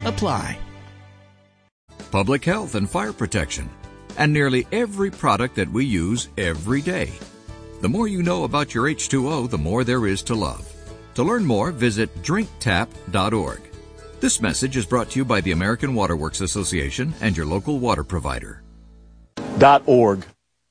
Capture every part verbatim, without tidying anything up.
apply. Public health and fire protection, and nearly every product that we use every day. The more you know about your H two O, the more there is to love. To learn more, visit drink tap dot org. This message is brought to you by the American Water Works Association and your local water provider. .org.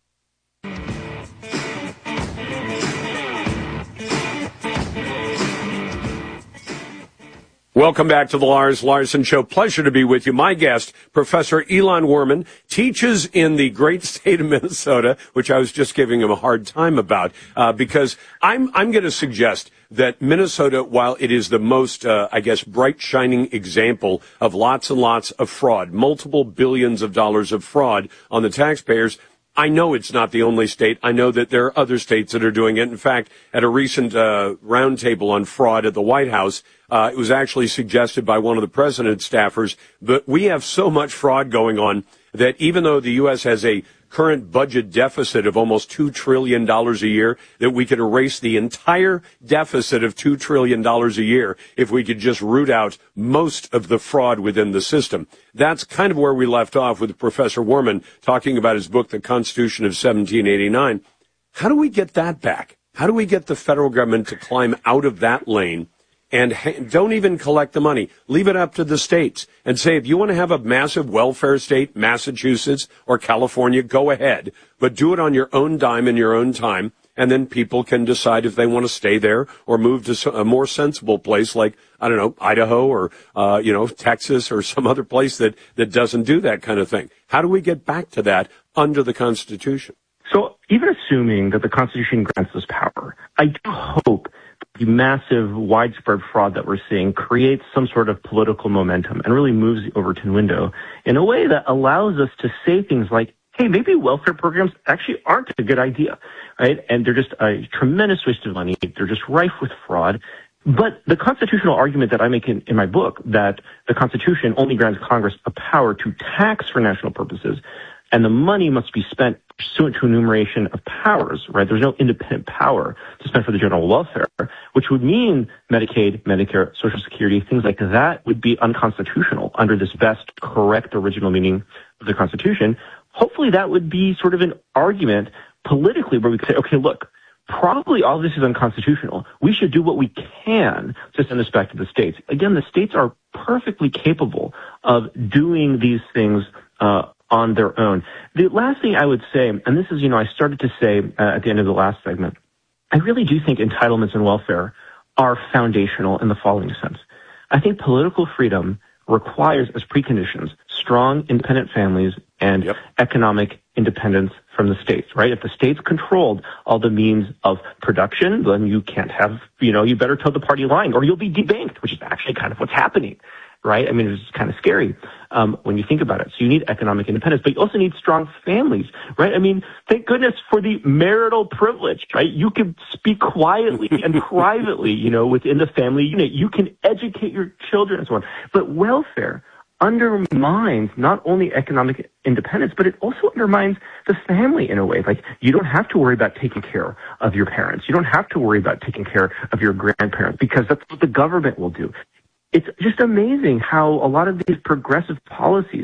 Welcome back to the Lars Larson Show. Pleasure to be with you. My guest, Professor Elon Werman, teaches in the great state of Minnesota, which I was just giving him a hard time about, uh, because I'm I'm going to suggest that Minnesota, while it is the most, uh, I guess, bright, shining example of lots and lots of fraud, multiple billions of dollars of fraud on the taxpayers, I know it's not the only state. I know that there are other states that are doing it. In fact, at a recent uh, roundtable on fraud at the White House, uh, it was actually suggested by one of the president's staffers that we have so much fraud going on that even though the U S has a current budget deficit of almost two trillion dollars a year, that we could erase the entire deficit of two trillion dollars a year if we could just root out most of the fraud within the system. That's kind of where we left off with Professor Werman talking about his book, The Constitution of seventeen eighty-nine. How do we get that back? How do we get the federal government to climb out of that lane and ha- don't even collect the money? Leave it up to the states and say, if you want to have a massive welfare state, Massachusetts or California, go ahead, but do it on your own dime in your own time, and then people can decide if they want to stay there or move to a more sensible place like, I don't know, Idaho or, uh, you know, Texas or some other place that, that doesn't do that kind of thing. How do we get back to that under the Constitution? So even assuming that the Constitution grants us power, I do hope the massive, widespread fraud that we're seeing creates some sort of political momentum and really moves the Overton window in a way that allows us to say things like, hey, maybe welfare programs actually aren't a good idea, right? And they're just a tremendous waste of money. They're just rife with fraud. But the constitutional argument that I make in, in my book, that the Constitution only grants Congress a power to tax for national purposes, and the money must be spent pursuant to enumeration of powers, right? There's no independent power to spend for the general welfare, which would mean Medicaid, Medicare, Social Security, things like that would be unconstitutional under this best, correct, original meaning of the Constitution. Hopefully that would be sort of an argument politically where we could say, okay, look, probably all this is unconstitutional. We should do what we can to send this back to the states. Again, the states are perfectly capable of doing these things uh on their own. The last thing I would say, and this is, you know, I started to say uh, at the end of the last segment, I really do think entitlements and welfare are foundational in the following sense. I think political freedom requires as preconditions strong, independent families and yep. economic independence from the states, right? If the states controlled all the means of production, then you can't have, you know, you better toe the party line or you'll be debanked, which is actually kind of what's happening. Right? I mean, it's kind of scary um, when you think about it. So you need economic independence, but you also need strong families, right? I mean, thank goodness for the marital privilege, right? You can speak quietly and privately, you know, within the family unit. You can educate your children and so on. But welfare undermines not only economic independence, but it also undermines the family in a way. Like, you don't have to worry about taking care of your parents. You don't have to worry about taking care of your grandparents because that's what the government will do. It's just amazing how a lot of these progressive policies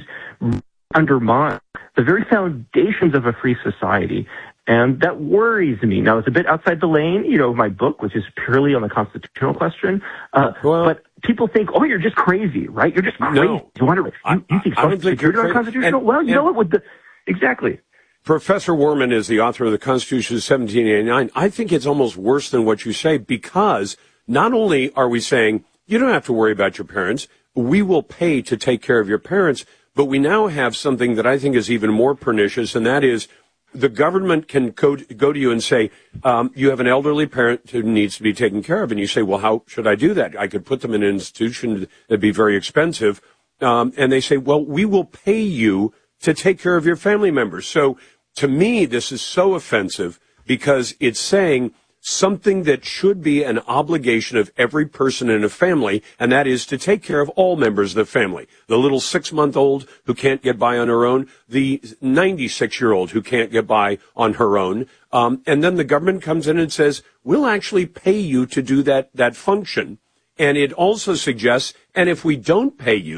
undermine the very foundations of a free society. And that worries me. Now, it's a bit outside the lane, you know, of my book, which is purely on the constitutional question. Uh, well, but people think, oh, you're just crazy, right? You're just crazy. No, you, wonder, you, you think social security is unconstitutional? Well, you and, know what? With the, exactly. Professor Werman is the author of the Constitution of seventeen eighty-nine. I think it's almost worse than what you say, because not only are we saying, you don't have to worry about your parents, we will pay to take care of your parents, but we now have something that I think is even more pernicious, and that is the government can go, go to you and say, um, you have an elderly parent who needs to be taken care of. And you say, well, how should I do that? I could put them in an institution that'd be very expensive. Um, and they say, well, we will pay you to take care of your family members. So to me, this is so offensive because it's saying something that should be an obligation of every person in a family, and that is to take care of all members of the family. The little six-month-old who can't get by on her own, the ninety-six-year-old who can't get by on her own, um, and then the government comes in and says, we'll actually pay you to do that, that function. And it also suggests, and if we don't pay you,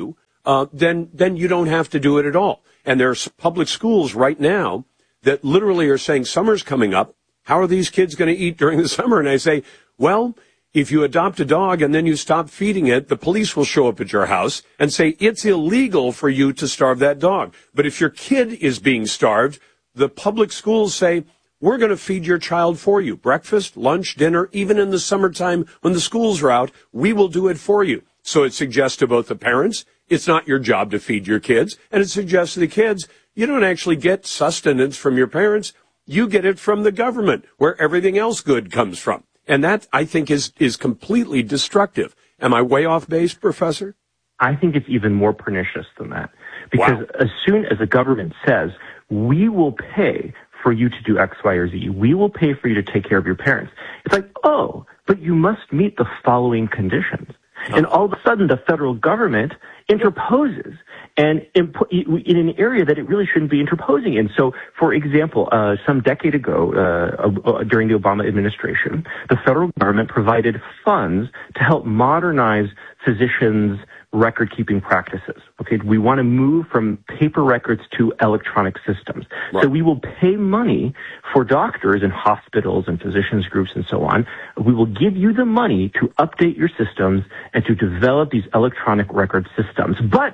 uh, then then you don't have to do it at all. And there's public schools right now that literally are saying summer's coming up. How are these kids going to eat during the summer? And I say, well, if you adopt a dog and then you stop feeding it, the police will show up at your house and say it's illegal for you to starve that dog. But if your kid is being starved, the public schools say, we're going to feed your child for you. Breakfast, lunch, dinner, even in the summertime when the schools are out, we will do it for you. So it suggests to both the parents, it's not your job to feed your kids. And it suggests to the kids, you don't actually get sustenance from your parents. You get it from the government, where everything else good comes from. And that, I think, is is completely destructive. Am I way off base, Professor? I think it's even more pernicious than that. Because Wow. as soon as the government says, we will pay for you to do X, Y, or Z, we will pay for you to take care of your parents, it's like, oh, but you must meet the following conditions. And all of a sudden, the federal government interposes and imp- in an area that it really shouldn't be interposing in. So, for example, uh, some decade ago, uh, uh, during the Obama administration, the federal government provided funds to help modernize physicians' record-keeping practices. Okay, we want to move from paper records to electronic systems. Right. So we will pay money for doctors and hospitals and physicians groups and so on. We will give you the money to update your systems and to develop these electronic record systems, but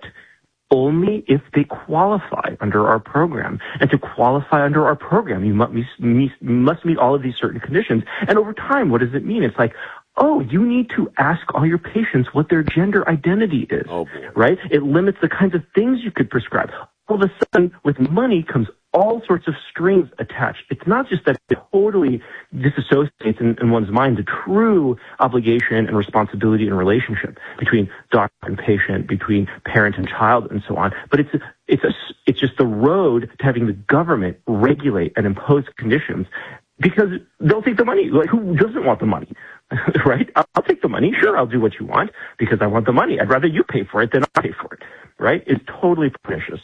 only if they qualify under our program. And to qualify under our program, you must meet, must meet all of these certain conditions. And over time, what does it mean? It's like, oh, you need to ask all your patients what their gender identity is, oh, right? It limits the kinds of things you could prescribe. All of a sudden, with money comes all sorts of strings attached. It's not just that it totally disassociates in, in one's mind the true obligation and responsibility and relationship between doctor and patient, between parent and child, and so on, but it's a, it's a, it's just the road to having the government regulate and impose conditions, because they'll take the money. Like, who doesn't want the money? Right? I'll, I'll take the money. Sure, I'll do what you want because I want the money. I'd rather you pay for it than I pay for it. Right? It's totally pernicious.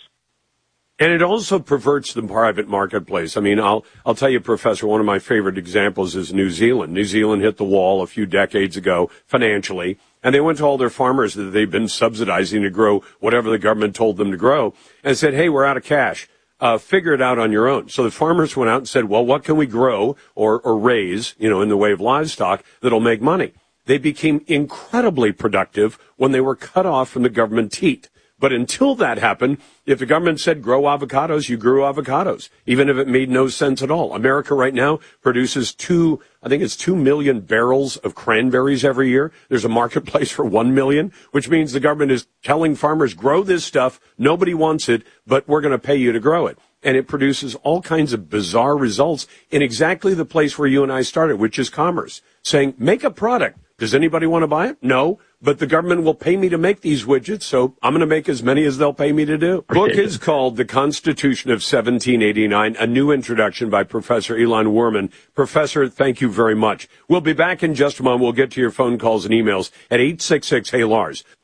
And it also perverts the private marketplace. I mean, I'll I'll tell you, Professor, one of my favorite examples is New Zealand. New Zealand hit the wall a few decades ago financially, and they went to all their farmers that they've been subsidizing to grow whatever the government told them to grow and said, hey, we're out of cash. Uh, figure it out on your own. So the farmers went out and said, well, what can we grow or, or raise, you know, in the way of livestock that'll make money? They became incredibly productive when they were cut off from the government teat. But until that happened, if the government said grow avocados, you grew avocados, even if it made no sense at all. America right now produces two, I think it's two million barrels of cranberries every year. There's a marketplace for one million, which means the government is telling farmers, grow this stuff. Nobody wants it, but we're going to pay you to grow it. And it produces all kinds of bizarre results in exactly the place where you and I started, which is commerce, saying, make a product. Does anybody want to buy it? No, but the government will pay me to make these widgets, so I'm going to make as many as they'll pay me to do. The book is called The Constitution of seventeen eighty-nine, a new introduction by Professor Ilan Werman. Professor, thank you very much. We'll be back in just a moment. We'll get to your phone calls and emails at eight six six, hey Lars.